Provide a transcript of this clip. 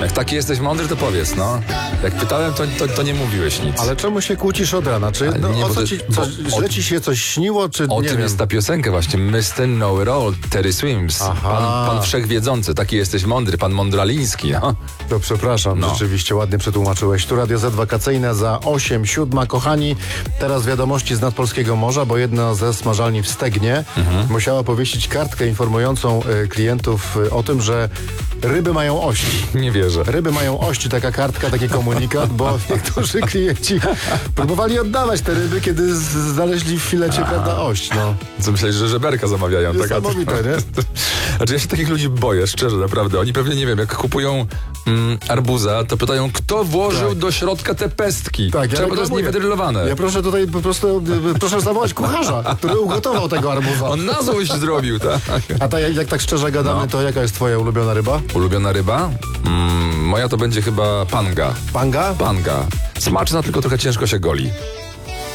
Jak taki jesteś mądry, to powiedz, no. Jak pytałem, to nie mówiłeś nic. Ale czemu się kłucisz od rana? Czy nie, o bo co to- ci, bo- źle ci się coś śniło, czy O nie tym wiem? jest ta piosenka właśnie. Mr. Know-it-all, Terry Swims. Aha. Pan wszechwiedzący, taki jesteś mądry, pan mądraliński, no. To przepraszam, No. rzeczywiście ładnie przetłumaczyłeś. Tu Radio Z wakacyjne za 8:07. Kochani, teraz wiadomości z nadpolskiego morza, bo jedna ze smażalni w Stegnie musiała powiesić kartkę informującą klientów o tym, że ryby mają ości. Nie wierzę. Ryby mają ości, taka kartka, taki komunikat, bo niektórzy klienci próbowali oddawać te ryby, kiedy znaleźli w filecie, prawda, ość. No. Co myślałeś, że żeberka zamawiają? Niesamowite, nie? Znaczy ja się takich ludzi boję, szczerze, naprawdę. Oni pewnie, nie wiem, jak kupują arbuza, to pytają, kto włożył Tak. do środka te pestki. Tak, ja Czemu to jest reklamuję. niewydrylowane? Ja proszę tutaj po prostu, proszę zawołać kucharza, który ugotował tego arbuza. On na złość zrobił, tak? A ta, jak tak szczerze gadamy, No. to jaka jest twoja ulubiona ryba? Ulubiona ryba? Moja to będzie chyba panga. Panga? Panga. Smaczna, tylko trochę ciężko się goli.